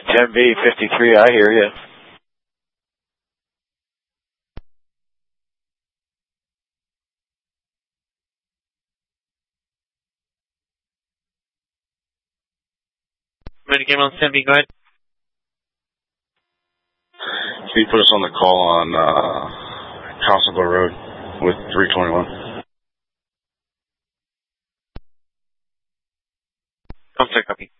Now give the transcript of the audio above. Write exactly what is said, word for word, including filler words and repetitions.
ten B fifty-three, I hear you. Ready game on ten B, go ahead. Can you put us on the call on uh, Constable Road with three twenty-one? Contact copy.